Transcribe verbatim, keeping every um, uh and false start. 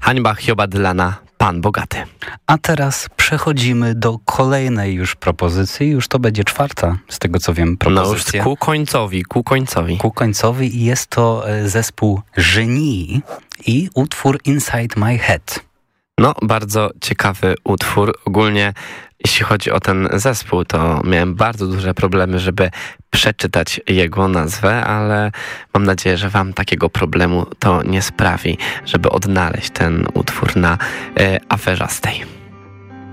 Hańba Hioba Dylana, Pan Bogaty. A teraz przechodzimy do kolejnej już propozycji. Już to będzie czwarta, z tego co wiem, propozycja. No już ku końcowi, ku końcowi. Ku końcowi i jest to zespół Genie i utwór Inside My Head. No, bardzo ciekawy utwór. Ogólnie, jeśli chodzi o ten zespół, to miałem bardzo duże problemy, żeby przeczytać jego nazwę, ale mam nadzieję, że wam takiego problemu to nie sprawi, żeby odnaleźć ten utwór na e, aferzastej.